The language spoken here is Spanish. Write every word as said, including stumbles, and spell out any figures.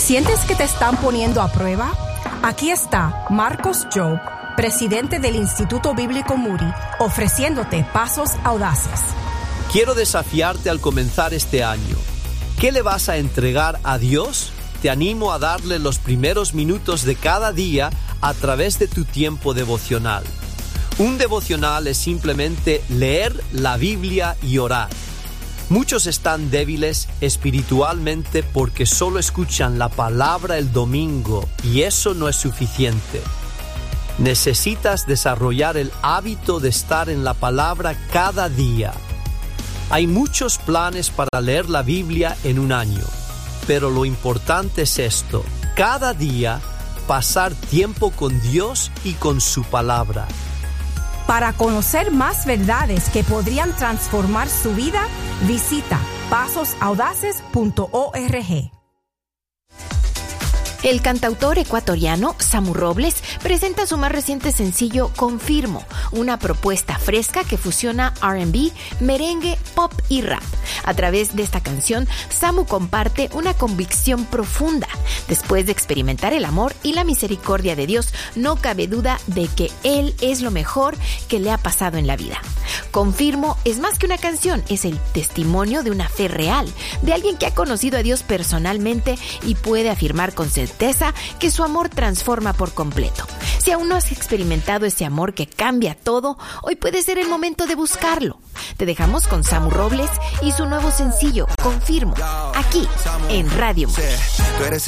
¿Sientes que te están poniendo a prueba? Aquí está Marcos Job, presidente del Instituto Bíblico Moody, ofreciéndote pasos audaces. Quiero desafiarte al comenzar este año. ¿Qué le vas a entregar a Dios? Te animo a darle los primeros minutos de cada día a través de tu tiempo devocional. Un devocional es simplemente leer la Biblia y orar. Muchos están débiles espiritualmente porque solo escuchan la palabra el domingo y eso no es suficiente. Necesitas desarrollar el hábito de estar en la palabra cada día. Hay muchos planes para leer la Biblia en un año, pero lo importante es esto: cada día pasar tiempo con Dios y con su palabra. Para conocer más verdades que podrían transformar su vida, visita pasos audaces punto org. El cantautor ecuatoriano Samu Robles presenta su más reciente sencillo Confirmo, una propuesta fresca que fusiona R and B, merengue, pop y rap. A través de esta canción, Samu comparte una convicción profunda. Después de experimentar el amor y la misericordia de Dios, no cabe duda de que Él es lo mejor que le ha pasado en la vida. Confirmo es más que una canción, es el testimonio de una fe real, de alguien que ha conocido a Dios personalmente y puede afirmar con certeza que su amor transforma por completo. Si aún no has experimentado ese amor que cambia todo, hoy puede ser el momento de buscarlo. Te dejamos con Samu Robles y su nuevo sencillo, Confirmo, aquí en Radio Moody.